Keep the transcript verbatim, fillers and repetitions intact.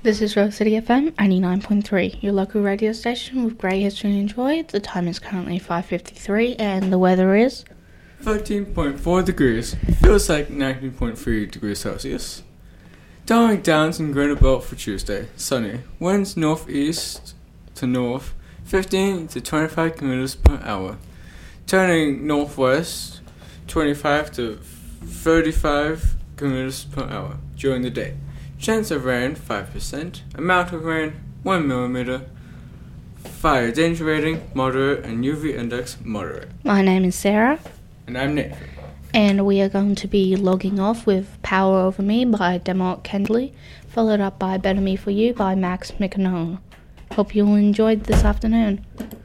This is Rose City F M eighty-nine point three, your local radio station with great history and joy. The time is currently five fifty-three and the weather is thirteen point four degrees, feels like nineteen point three degrees Celsius. Darling Downs and Greater Belt for Tuesday, sunny, winds northeast to north, fifteen to twenty-five kilometers per hour, turning northwest, twenty-five to thirty-five kilometers per hour during the day. Chance of rain, five percent. Amount of rain, one millimeter. Fire danger rating, moderate. And U V index, moderate. My name is Sarah. And I'm Nathan. And we are going to be logging off with Power Over Me by Demont Kendley, followed up by Better Me For You by Max McEnone. Hope you all enjoyed this afternoon.